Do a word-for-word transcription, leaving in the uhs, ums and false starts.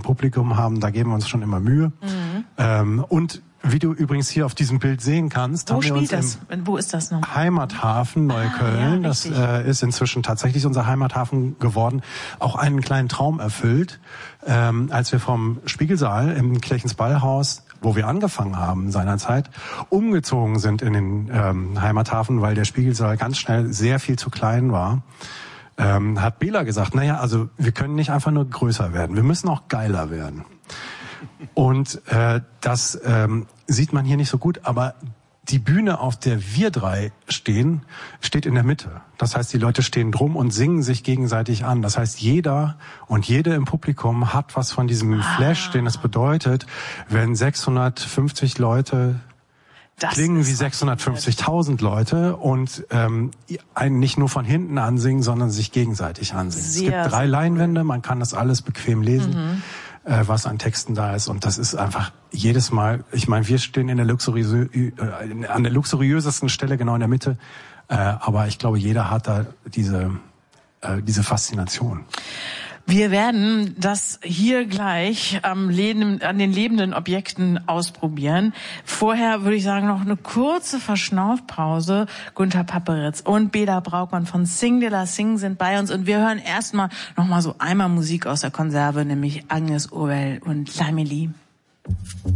Publikum haben, da geben wir uns schon immer Mühe. Mhm. Ähm, und wie du übrigens hier auf diesem Bild sehen kannst, Wo haben wir uns das? Wo ist das noch? Heimathafen Neukölln, ah, ja, das äh, ist inzwischen tatsächlich unser Heimathafen geworden, auch einen kleinen Traum erfüllt, ähm, als wir vom Spiegelsaal im Kirchensballhaus, wo wir angefangen haben seinerzeit, umgezogen sind in den ähm, Heimathafen, weil der Spiegelsaal ganz schnell sehr viel zu klein war. Ähm, hat Bela gesagt, naja, also wir können nicht einfach nur größer werden, wir müssen auch geiler werden. Und äh, das ähm, sieht man hier nicht so gut, aber die Bühne, auf der wir drei stehen, steht in der Mitte. Das heißt, die Leute stehen drum und singen sich gegenseitig an. Das heißt, jeder und jede im Publikum hat was von diesem Flash, den es bedeutet, wenn sechshundertfünfzig Leute das klingen wie sechshundertfünfzigtausend Leute und ähm, einen nicht nur von hinten ansingen, sondern sich gegenseitig ansingen. Sehr, es gibt drei Leinwände, man kann das alles bequem lesen. Mhm. Was an Texten da ist, und das ist einfach jedes Mal, ich meine, wir stehen in der luxuriöse, äh, an der luxuriösesten Stelle genau in der Mitte, äh, aber ich glaube, jeder hat da diese äh, diese Faszination. Wir werden das hier gleich am Leben, an den lebenden Objekten ausprobieren. Vorher würde ich sagen, noch eine kurze Verschnaufpause. Günther Papperitz und Bela Braukmann von Sing de la Sing sind bei uns. Und wir hören erstmal noch mal so einmal Musik aus der Konserve, nämlich Agnes Obel und L'Amélie.